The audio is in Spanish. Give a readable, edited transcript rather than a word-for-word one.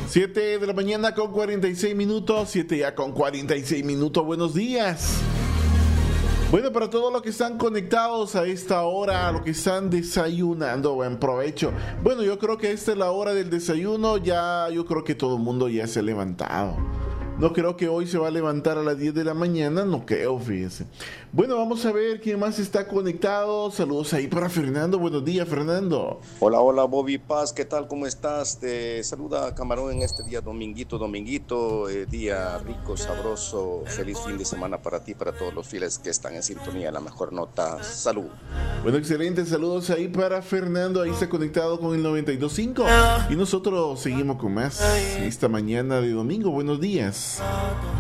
7 de la mañana con 46 minutos, 7 ya con 46 minutos, buenos días. Bueno, para todos los que están conectados a esta hora, los que están desayunando, buen provecho. Bueno, yo creo que esta es la hora del desayuno, yo creo que todo el mundo ya se ha levantado. No creo que hoy se va a levantar a las 10 de la mañana, no creo, fíjese. Bueno, vamos a ver quién más está conectado. Saludos ahí para Fernando. Buenos días, Fernando. Hola, hola, Bobby Paz, ¿qué tal? ¿Cómo estás? Te saluda Camarón en este día dominguito, día rico, sabroso. Feliz fin de semana para ti, para todos los fieles que están en sintonía. La mejor nota. Salud. Bueno, excelente. Saludos ahí para Fernando. Ahí está conectado con el 92.5. Y nosotros seguimos con más esta mañana de domingo. Buenos días.